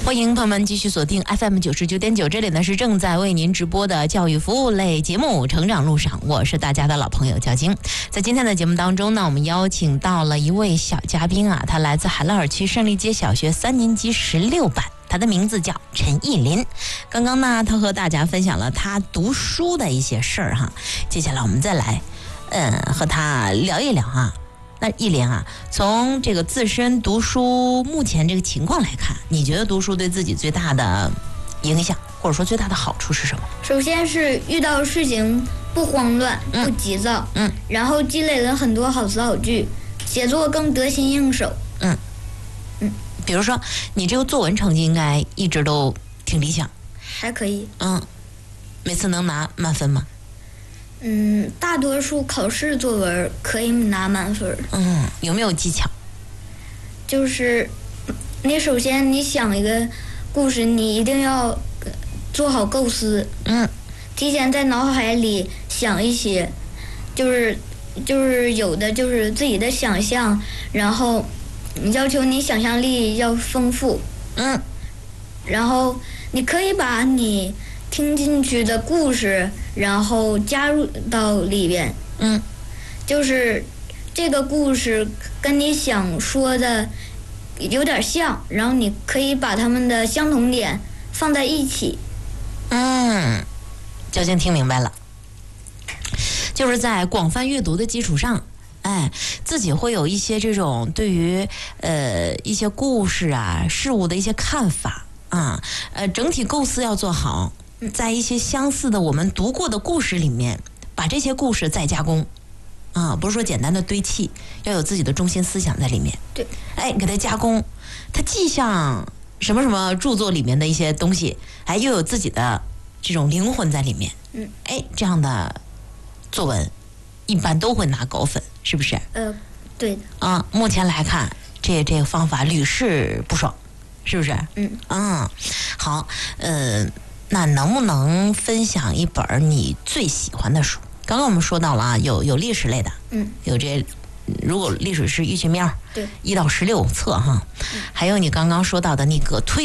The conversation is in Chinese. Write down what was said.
欢迎朋友们继续锁定 FM99.9，这里呢是正在为您直播的教育服务类节目《成长路上》，我是大家的老朋友焦晶。在今天的节目当中呢，我们邀请到了一位小嘉宾啊，他来自海拉尔区胜利街小学3年级16班，他的名字叫陈艺林。刚刚呢，他和大家分享了他读书的一些事儿哈，接下来我们再来和他聊一聊啊。那艺林啊，从这个自身读书目前这个情况来看，你觉得读书对自己最大的影响，或者说最大的好处是什么？ 首先是遇到事情不慌乱、不急躁，然后积累了很多好词好句，写作更得心应手。 比如说你这个作文成绩应该一直都挺理想， 还可以。 每次能拿满分吗？ 大多数考试作文可以拿满分。 有没有技巧？ 就是你首先你想一个故事，你一定要做好构思。提前在脑海里想一些，就是有的就是自己的想象，然后要求你想象力要丰富。然后你可以把你听进去的故事然后加入到里边。就是这个故事跟你想说的有点像，然后你可以把它们的相同点放在一起。 焦晶听明白了，就是在广泛阅读的基础上，自己会有一些这种对于一些故事啊事物的一些看法啊，整体构思要做好，在一些相似的我们读过的故事里面，把这些故事再加工不是说简单的堆砌，要有自己的中心思想在里面。 对， 给它加工，它既像什么什么著作里面的一些东西，又有自己的这种灵魂在里面。这样的作文一般都会拿高分，是不是？ 对的。 目前来看，这个方法屡试不爽，是不是？好，那能不能分享一本你最喜欢的书？刚刚我们说到了有历史类的，有这如果历史是预训面， 对， 1到16册哈，还有你刚刚说到的那个推